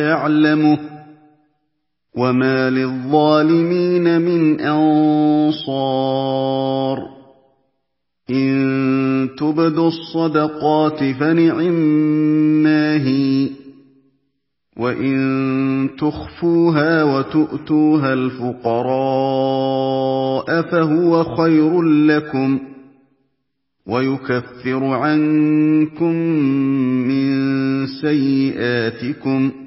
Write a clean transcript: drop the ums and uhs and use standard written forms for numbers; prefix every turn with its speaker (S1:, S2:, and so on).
S1: يَعْلَمُهُ ۚ وَمَا لِلظَّالِمِينَ مِنْ أَنصَارٍ إِن تُبْدُوا الصَّدَقَاتِ فَنِعِمَّا هِيَ ۖ وَإِن تُخْفُوهَا وَتُؤْتُوهَا الْفُقَرَاءَ فَهُوَ خَيْرٌ لَّكُمْ ۚ وَيُكَفِّرُ عَنكُم مِّن سَيِّئَاتِكُمْ ۗ